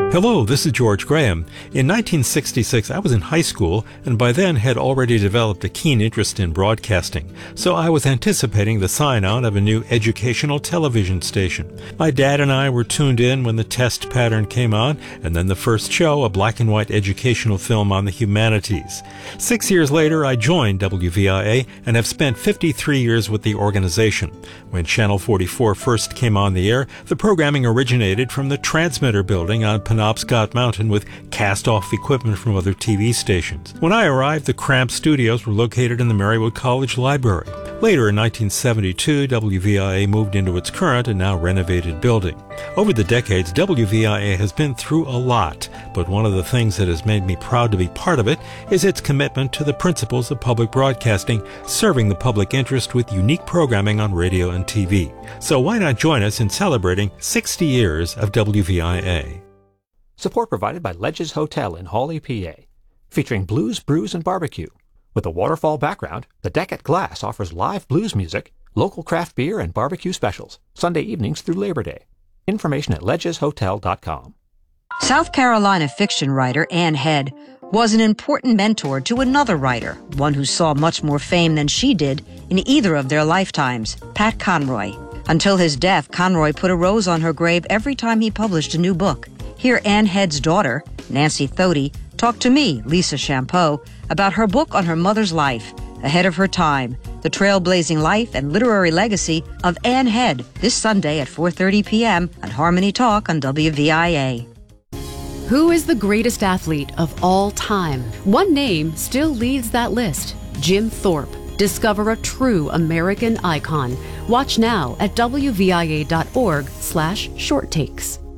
Hello, this is George Graham. In 1966, I was in high school and by then had already developed a keen interest in broadcasting, so I was anticipating the sign-on of a new educational television station. My dad and I were tuned in when the test pattern came on, and then the first show, a black and white educational film on the humanities. 6 years later, I joined WVIA and have spent 53 years with the organization. When Channel 44 first came on the air, the programming originated from the transmitter building on Penobscot Mountain with cast-off equipment from other TV stations. When I arrived, the cramped studios were located in the Marywood College Library. Later, in 1972, WVIA moved into its current and now renovated building. Over the decades, WVIA has been through a lot, but one of the things that has made me proud to be part of it is its commitment to the principles of public broadcasting, serving the public interest with unique programming on radio and TV. So why not join us in celebrating 60 years of WVIA? Support provided by Ledges Hotel in Hawley, PA, featuring blues, brews, and barbecue. With a waterfall background, the Deck at Glass offers live blues music, local craft beer, and barbecue specials, Sunday evenings through Labor Day. Information at ledgeshotel.com. South Carolina fiction writer Ann Head was an important mentor to another writer, one who saw much more fame than she did in either of their lifetimes, Pat Conroy. Until his death, Conroy put a rose on her grave every time he published a new book. Hear Ann Head's daughter, Nancy Thody, talk to me, Lisa Champeau, about her book on her mother's life, Ahead of Her Time, the trailblazing life and literary legacy of Ann Head, this Sunday at 4:30 p.m. on Harmony Talk on WVIA. Who is the greatest athlete of all time? One name still leads that list, Jim Thorpe. Discover a true American icon. Watch now at WVIA.org/shorttakes.